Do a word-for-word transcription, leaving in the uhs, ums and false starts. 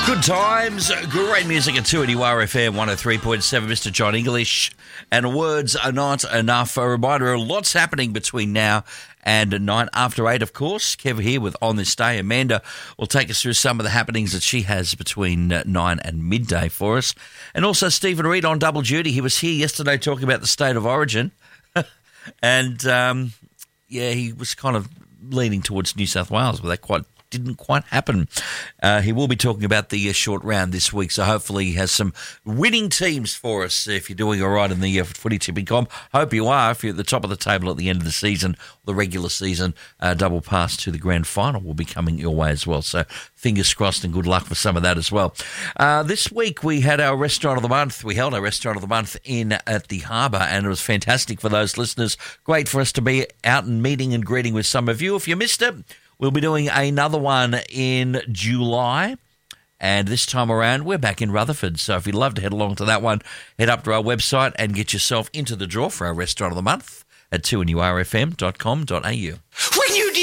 Good times, great music at two at U R F M one oh three point seven, Mister John English. And words are not enough. A reminder, lots happening between now and nine after eight, of course. Kev here with On This Day. Amanda will take us through some of the happenings that she has between nine and midday for us. And also Stephen Reid on double duty. He was here yesterday talking about the state of origin. and, um, yeah, he was kind of leaning towards New South Wales, but that quite didn't quite happen. Uh, he will be talking about the uh, short round this week, so hopefully he has some winning teams for us if you're doing all right in the uh, footy tipping comp. Hope you are. If you're at the top of the table at the end of the season, the regular season, uh, double pass to the grand final will be coming your way as well. So fingers crossed and good luck for some of that as well. Uh, this week we had our Restaurant of the Month. We held our Restaurant of the Month in at the Harbour, and it was fantastic for those listeners. Great for us to be out and meeting and greeting with some of you. If you missed it, we'll be doing another one in July, and this time around we're back in Rutherford. So if you'd love to head along to that one, head up to our website and get yourself into the draw for our Restaurant of the Month at two N U R F M dot com dot A U.